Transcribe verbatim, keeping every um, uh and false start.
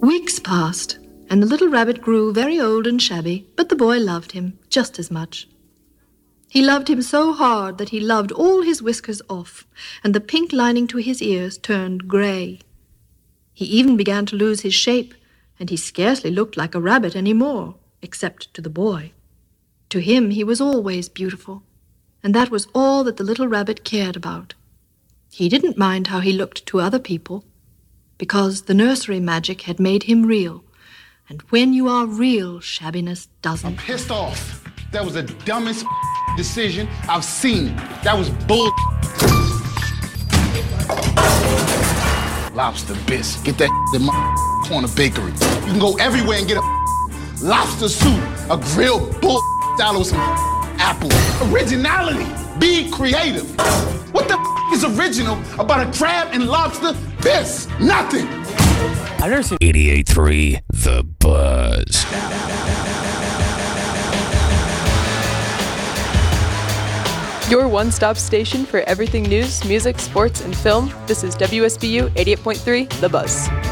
Weeks passed, and the little rabbit grew very old and shabby, but the boy loved him just as much. He loved him so hard that he loved all his whiskers off, and the pink lining to his ears turned gray. He even began to lose his shape, and he scarcely looked like a rabbit any more, except to the boy. To him, he was always beautiful, and that was all that the little rabbit cared about. He didn't mind how he looked to other people, because the nursery magic had made him real, and when you are real, shabbiness doesn't. I'm pissed off. That was the dumbest decision I've seen. That was bull. Lobster bisque. Get that in my corner bakery. You can go everywhere and get a lobster soup, a grilled bull salad with some apple. Originality. Be creative. What the is original about a crab and lobster bisque? Nothing. I've never seen eighty-eight point three The Buzz. Your one-stop station for everything news, music, sports, and film. This is W S B U eighty-eight point three The Buzz.